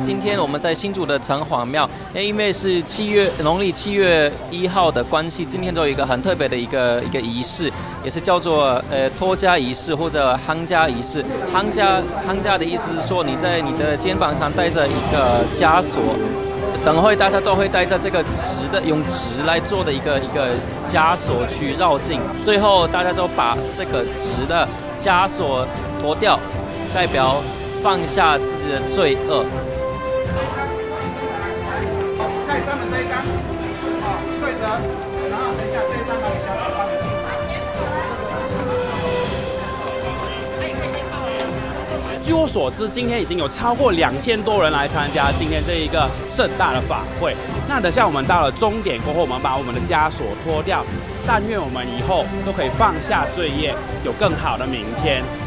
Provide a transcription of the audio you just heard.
今天我们在新竹的城隍庙，因为是农历7月1号的关系，今天都有一个很特别的一个仪式，也是叫做托家仪式或者夯家仪式。夯家的意思是说，你在你的肩膀上带着一个枷锁。等会大家都会带着这个用纸来做的一个枷锁去绕境，最后大家都把这个纸的枷锁脱掉，代表放下自己的罪恶。 看专门这一张，对折，然后等一下这一张拿给小姐帮你订。 据我所知，今天已经有超过2000多人来参加今天这一个盛大的法会。那等下我们到了终点过后，我们把我们的枷锁脱掉，但愿我们以后都可以放下罪业，有更好的明天。